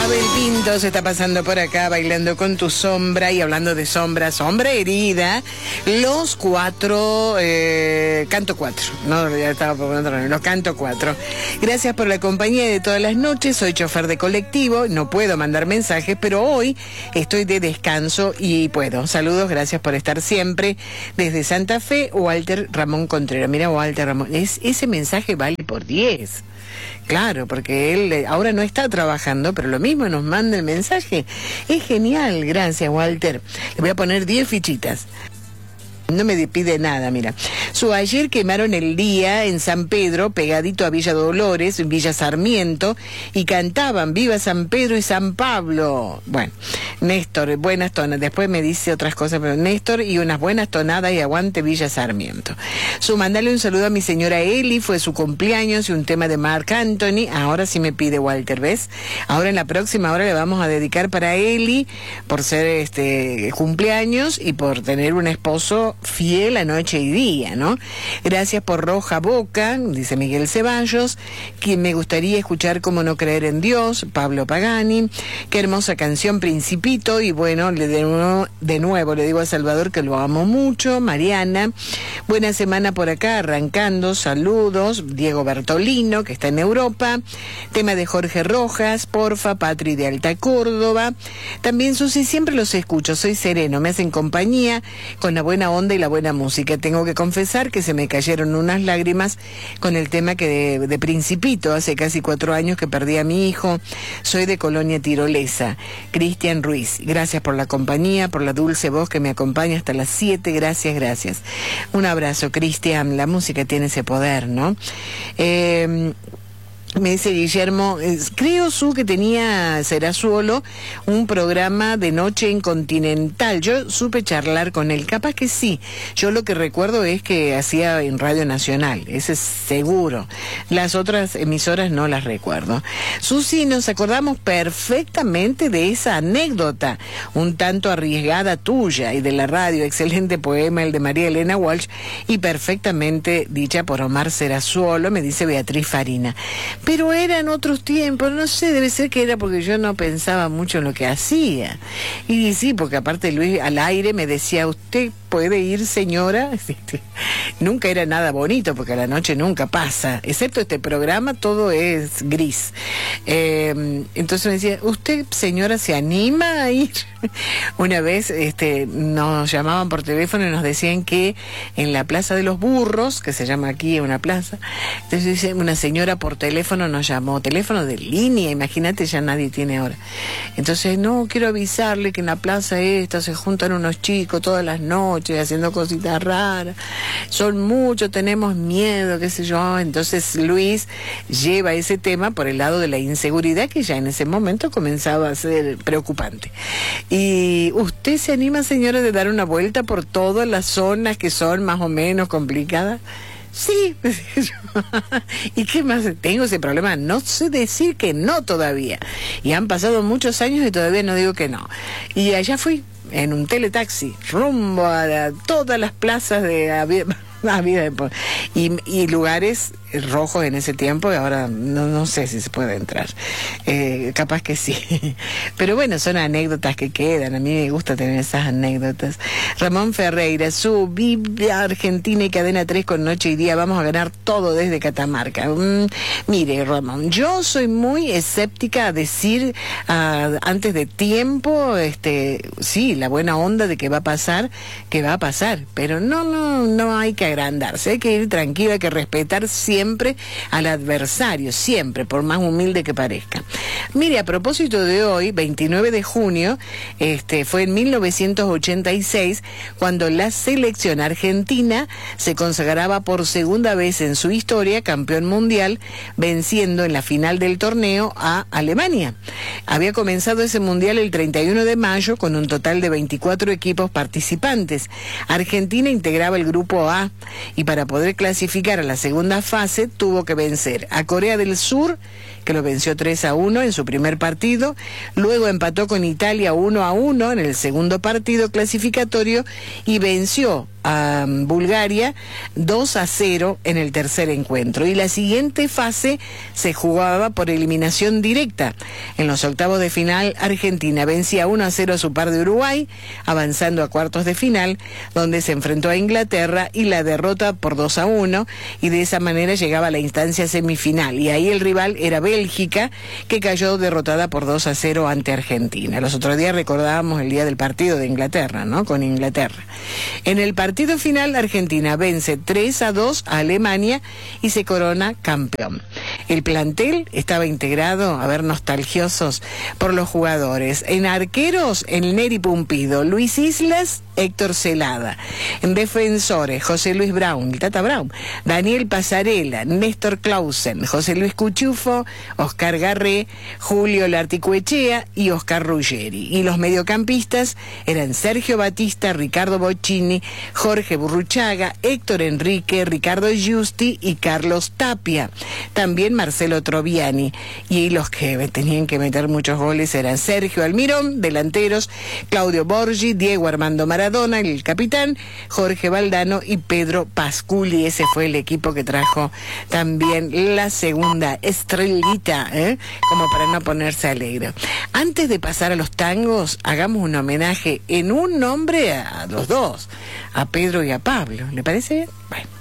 Mabel Pinto se está pasando por acá bailando con tu sombra y hablando de sombra, sombra herida. Los cuatro, canto 4, no, ya estaba por poner los canto 4. Gracias por la compañía de todas las noches, soy chofer de colectivo, no puedo mandar mensajes, pero hoy estoy de descanso y puedo. Saludos, gracias por estar siempre. Desde Santa Fe, Walter Ramón Contreras. Mira, Walter Ramón, ese mensaje vale por 10. Claro, porque él ahora no está trabajando, pero lo mismo nos manda el mensaje. Es genial, gracias, Walter. Le voy a poner 10 fichitas. No me pide nada, mira. Ayer quemaron el día en San Pedro, pegadito a Villa Dolores, en Villa Sarmiento, y cantaban Viva San Pedro y San Pablo. Bueno, Néstor, buenas tonadas. Después me dice otras cosas, pero Néstor, y unas buenas tonadas y aguante Villa Sarmiento. Mandale un saludo a mi señora Eli, fue su cumpleaños y un tema de Marc Anthony. Ahora sí me pide Walter, ¿ves? Ahora en la próxima hora le vamos a dedicar para Eli, por ser cumpleaños y por tener un esposo fiel a noche y día, ¿no? Gracias por Roja Boca, dice Miguel Ceballos, quien me gustaría escuchar Cómo no creer en Dios, Pablo Pagani, qué hermosa canción Principito, y bueno, de nuevo le digo a Salvador que lo amo mucho, Mariana, buena semana por acá, arrancando, saludos, Diego Bertolino, que está en Europa, tema de Jorge Rojas, porfa, Patri de Alta Córdoba, también Susi, siempre los escucho, soy sereno, me hacen compañía con la buena onda y la buena música. Tengo que confesar que se me cayeron unas lágrimas con el tema que de Principito, hace casi 4 años que perdí a mi hijo. Soy de Colonia Tirolesa. Cristian Ruiz, gracias por la compañía, por la dulce voz que me acompaña hasta las 7, gracias. Un abrazo, Cristian, la música tiene ese poder, ¿no? Me dice Guillermo, creo que tenía Serazuolo un programa de noche en Continental. Yo supe charlar con él, capaz que sí. Yo lo que recuerdo es que hacía en Radio Nacional, ese es seguro. Las otras emisoras no las recuerdo. Susi, nos acordamos perfectamente de esa anécdota, un tanto arriesgada tuya y de la radio. Excelente poema el de María Elena Walsh y perfectamente dicha por Omar Serazuolo, me dice Beatriz Farina. Pero eran otros tiempos, no sé, debe ser que era porque yo no pensaba mucho en lo que hacía. Y sí, porque aparte Luis al aire me decía, ¿usted puede ir, señora? Nunca era nada bonito, porque a la noche nunca pasa, excepto este programa, todo es gris. Entonces me decía, ¿usted, señora, se anima a ir? Una vez nos llamaban por teléfono y nos decían que en la Plaza de los Burros, que se llama aquí una plaza, entonces dice, una señora por teléfono nos llamó, teléfono de línea, imagínate, ya nadie tiene ahora. Entonces, no, quiero avisarle que en la plaza esta se juntan unos chicos todas las noches haciendo cositas raras, son muchos, tenemos miedo, qué sé yo. Entonces Luis lleva ese tema por el lado de la inseguridad, que ya en ese momento comenzaba a ser preocupante. ¿Y usted se anima, señora, de dar una vuelta por todas las zonas que son más o menos complicadas? Sí, ¿y qué más? Tengo ese problema, no sé decir que no todavía, y han pasado muchos años y todavía no digo que no. Y allá fui en un teletaxi rumbo a todas las plazas de y lugares rojos en ese tiempo, y ahora no sé si se puede entrar, capaz que sí, pero bueno, son anécdotas que quedan, a mí me gusta tener esas anécdotas. Ramón Ferreira, Viva Argentina y Cadena 3 con Noche y Día, vamos a ganar todo desde Catamarca. Mire, Ramón, yo soy muy escéptica a decir antes de tiempo, sí, la buena onda de que va a pasar, pero no hay que agrandarse, hay que ir tranquilo, hay que respetar siempre al adversario, siempre, por más humilde que parezca. Mire, a propósito de hoy, 29 de junio, fue en 1986 cuando la selección argentina se consagraba por segunda vez en su historia campeón mundial, venciendo en la final del torneo a Alemania. Había comenzado ese mundial el 31 de mayo con un total de 24 equipos participantes. Argentina integraba el grupo A y para poder clasificar a la segunda fase tuvo que vencer a Corea del Sur, que lo venció 3-1 en su su primer partido, luego empató con Italia 1-1 en el segundo partido clasificatorio y venció a Bulgaria 2-0 en el tercer encuentro. Y la siguiente fase se jugaba por eliminación directa. En los octavos de final, Argentina vencía 1-0 a su par de Uruguay, avanzando a cuartos de final, donde se enfrentó a Inglaterra y la derrota por 2-1, y de esa manera llegaba a la instancia semifinal. Y ahí el rival era Bélgica, que cayó derrotada por 2-0 ante Argentina. Los otros días recordábamos el día del partido de Inglaterra, ¿no? Con Inglaterra. En el partido final, Argentina vence 3-2 a Alemania y se corona campeón. El plantel estaba integrado, a ver, nostalgiosos, por los jugadores. En arqueros, el Neri Pumpido, Luis Islas, Héctor Celada. En defensores, José Luis Brown, el Tata Brown, Daniel Pasarela, Néstor Clausen, José Luis Cuchufo, Oscar Garré, Julio Larticuechea y Oscar Ruggeri. Y los mediocampistas eran Sergio Batista, Ricardo Bocchini, Jorge Burruchaga, Héctor Enrique, Ricardo Giusti y Carlos Tapia. También Marcelo Troviani. Y los que tenían que meter muchos goles eran Sergio Almirón, delanteros, Claudio Borgi, Diego Armando Maradona, el capitán, Jorge Valdano y Pedro Pasculi. Ese fue el equipo que trajo también la segunda estrellita, como para no ponerse alegre. Antes de pasar a los tangos, hagamos un homenaje en un nombre a los dos, a Pedro y a Pablo. ¿Le parece bien? Bueno.